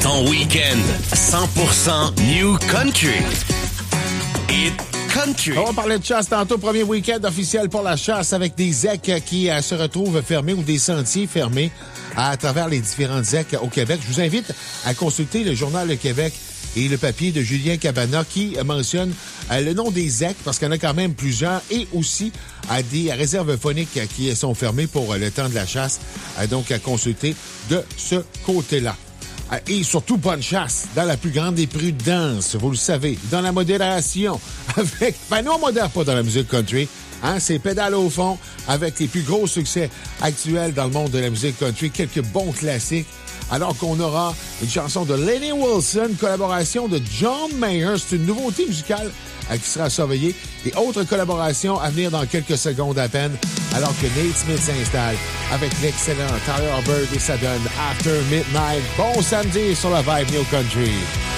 Ton week-end 100% New Country. Hit Country. On va parler de chasse tantôt. Premier week-end officiel pour la chasse avec des zecs qui se retrouvent fermés ou des sentiers fermés à travers les différentes zecs au Québec. Je vous invite à consulter le Journal Le Québec et le papier de Julien Cabana qui mentionne le nom des zecs parce qu'il y en a quand même plusieurs et aussi des réserves phoniques qui sont fermées pour le temps de la chasse. Donc, à consulter de ce côté-là. Et surtout, bonne chasse dans la plus grande des prudences, vous le savez, dans la modération. Nous, on modère pas dans la musique country. C'est pédale au fond avec les plus gros succès actuels dans le monde de la musique country. Quelques bons classiques. Alors qu'on aura une chanson de Lenny Wilson, collaboration de John Mayer. C'est une nouveauté musicale qui sera surveillée. Et autres collaborations à venir dans quelques secondes à peine. Alors que Nate Smith s'installe avec l'excellent Tyler Bird et ça donne After Midnight. Bon samedi sur la Vibe New Country.